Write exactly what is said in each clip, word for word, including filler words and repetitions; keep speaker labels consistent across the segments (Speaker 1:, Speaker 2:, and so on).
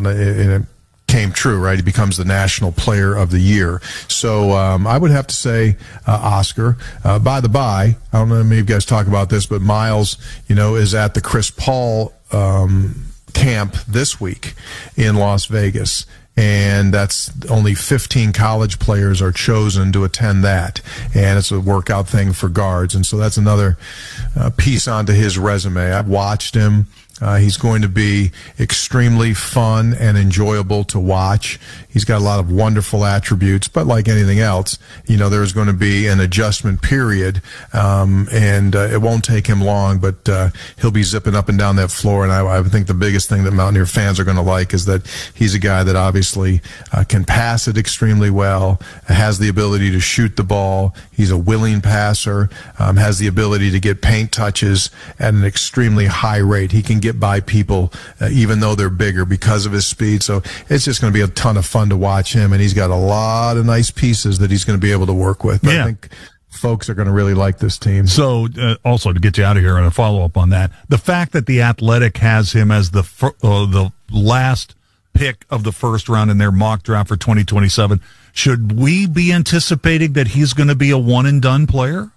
Speaker 1: and it, and it came true, right? He becomes the National Player of the Year. So um, I would have to say uh, Oscar. Uh, by the by, I don't know if many of you guys talk about this, but Miles, you know, is at the Chris Paul um, camp this week in Las Vegas. And that's only fifteen college players are chosen to attend that. And it's a workout thing for guards. And so that's another uh, piece onto his resume. I've watched him. Uh, he's going to be extremely fun and enjoyable to watch. He's got a lot of wonderful attributes, but like anything else, you know, there's going to be an adjustment period, um, and uh, it won't take him long, but uh, he'll be zipping up and down that floor. And I, I think the biggest thing that Mountaineer fans are going to like is that he's a guy that obviously uh, can pass it extremely well, has the ability to shoot the ball. He's a willing passer, um, has the ability to get paint touches at an extremely high rate. He can get get by people uh, even though they're bigger because of his speed. So it's just going to be a ton of fun to watch him, and he's got a lot of nice pieces that he's going to be able to work with. But yeah. I think folks are going to really like this team.
Speaker 2: So uh, also to get you out of here and a follow-up on that, the fact that the Athletic has him as the fir- uh, the last pick of the first round in their mock draft for twenty twenty-seven, should we be anticipating that he's going to be a one-and-done player?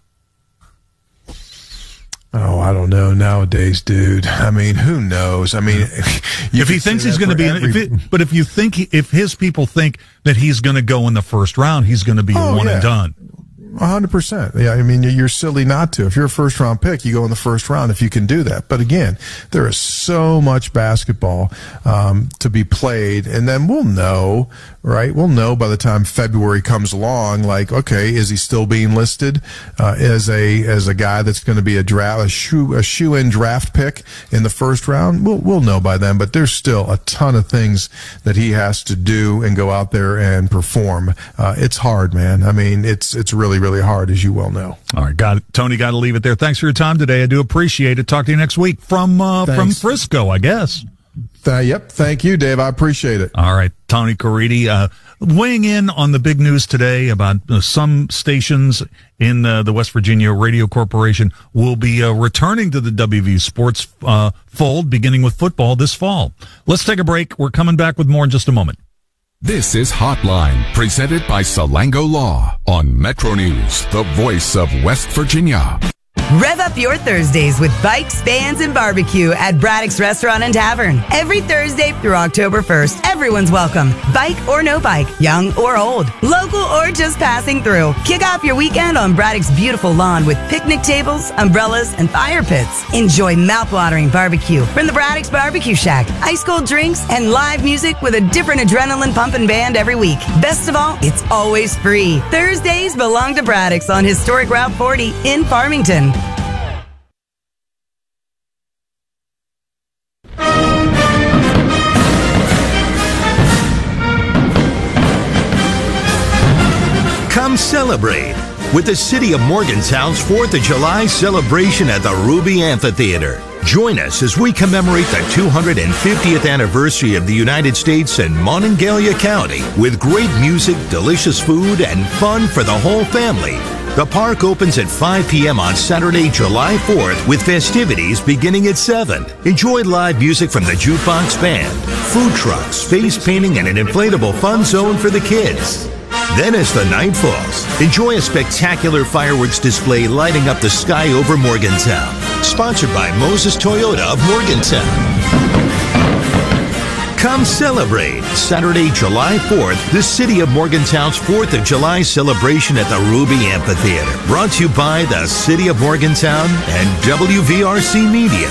Speaker 1: Oh, I don't know nowadays, dude. I mean, who knows? I mean,
Speaker 2: if he thinks he's going to be,
Speaker 1: every...
Speaker 2: if it, but if you think, he, if his people think that he's going to go in the first round, he's going to be
Speaker 1: oh,
Speaker 2: one
Speaker 1: yeah.
Speaker 2: and done.
Speaker 1: one hundred percent. Yeah, I mean, you're silly not to. If you're a first-round pick, you go in the first round if you can do that. But again, there is so much basketball um, to be played, and then we'll know, right? We'll know by the time February comes along, like, okay, is he still being listed uh, as a as a guy that's going to be a draft, a shoe a shoe-in draft pick in the first round? We'll we'll know by then. But there's still a ton of things that he has to do and go out there and perform. Uh, it's hard, man. I mean, it's it's really really hard, as you well know.
Speaker 2: All right, got it. Tony, got to leave it there. Thanks for your time today. I do appreciate it. Talk to you next week from uh, from Frisco, I guess.
Speaker 1: Uh, yep. Thank you, Dave. I appreciate it.
Speaker 2: All right. Tony Caridi, uh, weighing in on the big news today about uh, some stations in uh, the West Virginia Radio Corporation will be uh, returning to the W V Sports uh, fold, beginning with football this fall. Let's take a break. We're coming back with more in just a moment.
Speaker 3: This is Hotline, presented by Salango Law on Metro News, the voice of West Virginia.
Speaker 4: Rev up your Thursdays with bikes, bands, and barbecue at Braddock's Restaurant and Tavern. Every Thursday through October first, everyone's welcome. Bike or no bike, young or old, local or just passing through. Kick off your weekend on Braddock's beautiful lawn with picnic tables, umbrellas, and fire pits. Enjoy mouthwatering barbecue from the Braddock's Barbecue Shack, ice cold drinks, and live music with a different adrenaline pumping band every week. Best of all, it's always free. Thursdays belong to Braddock's on historic Route forty in Farmington.
Speaker 5: Come celebrate with the City of Morgantown's fourth of July celebration at the Ruby Amphitheater. Join us as we commemorate the two hundred fiftieth anniversary of the United States and Monongalia County with great music, delicious food, and fun for the whole family. The park opens at five p.m. on Saturday, July fourth, with festivities beginning at seven. Enjoy live music from the Jukebox Band, food trucks, face painting, and an inflatable fun zone for the kids. Then as the night falls, enjoy a spectacular fireworks display lighting up the sky over Morgantown. Sponsored by Moses Toyota of Morgantown. Come celebrate Saturday, July fourth, the City of Morgantown's fourth of July celebration at the Ruby Amphitheater. Brought to you by the City of Morgantown and W V R C Media.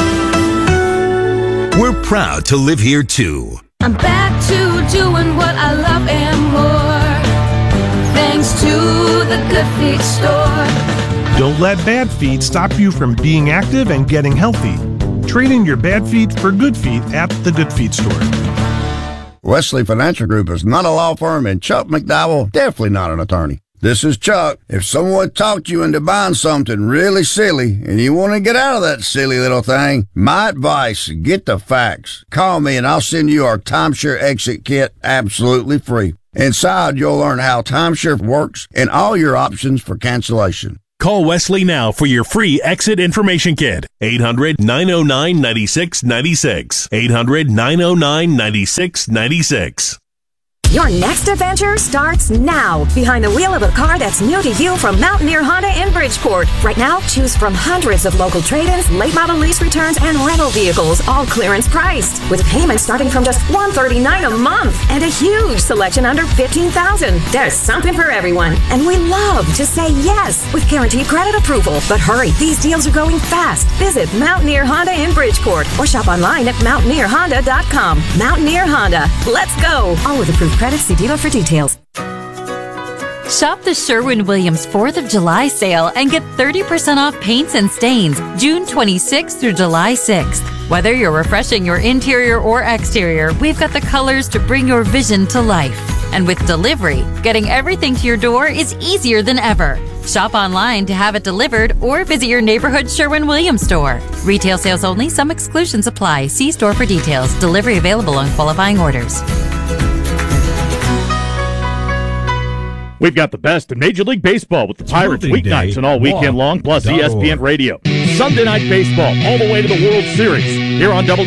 Speaker 5: We're proud to live here too.
Speaker 6: I'm back to doing what I love and more. Thanks to the Good Feet store.
Speaker 7: Don't let bad feet stop you from being active and getting healthy. Trade in your bad feet for good feet at the Good Feet store.
Speaker 8: Wesley Financial Group is not a law firm, and Chuck McDowell definitely not an attorney. This is Chuck. If someone talked you into buying something really silly and you want to get out of that silly little thing, my advice, get the facts. Call me and I'll send you our timeshare exit kit absolutely free. Inside, you'll learn how timeshare works and all your options for cancellation.
Speaker 9: Call Wesley now for your free exit information kit. eight hundred, nine oh nine, nine six nine six. eight hundred, nine oh nine, nine six nine six.
Speaker 10: Your next adventure starts now. Behind the wheel of a car that's new to you from Mountaineer Honda in Bridgeport. Right now, choose from hundreds of local trade-ins, late model lease returns, and rental vehicles, all clearance priced. With payments starting from just one hundred thirty-nine dollars a month and a huge selection under fifteen thousand dollars. There's something for everyone. And we love to say yes with guaranteed credit approval. But hurry, these deals are going fast. Visit Mountaineer Honda in Bridgeport or shop online at mountaineer honda dot com. Mountaineer Honda. Let's go. All with approved credit. See dealer for details.
Speaker 11: Shop the Sherwin-Williams fourth of July sale and get thirty percent off paints and stains June twenty-sixth through July sixth. Whether you're refreshing your interior or exterior, we've got the colors to bring your vision to life. And with delivery, getting everything to your door is easier than ever. Shop online to have it delivered or visit your neighborhood Sherwin-Williams store. Retail sales only. Some exclusions apply. See store for details. Delivery available on qualifying orders.
Speaker 12: We've got the best in Major League Baseball with the Pirates weeknights and all weekend long, plus E S P N Radio. Sunday Night Baseball all the way to the World Series here on Double